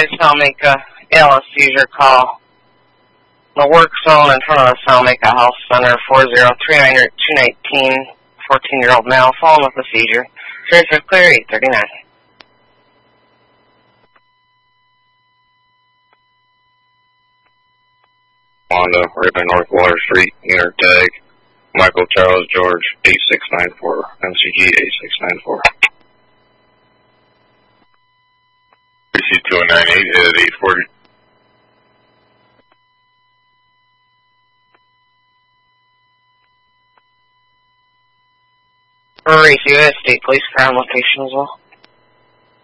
guys, I'll make a ALS seizure call. The work zone in front of the Salmaker Health Center, 403-219, 14-year-old male, fallen with a seizure. Transfer clear, 839. Wanda, right by North Water Street, unit tag, Michael Charles George, 8694, MCG 8694. PC-298 at 840. Race US State Police crime location as well.